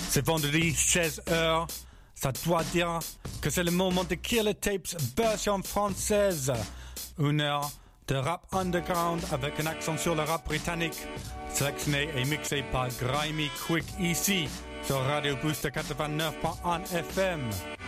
C'est vendredi 16h. Ça doit dire que c'est le moment de Killer Tapes version française. 1 heure de rap underground avec un accent sur le rap britannique. Sélectionné et mixé par Grimy Quick ici sur Radio Booster 89.1 FM.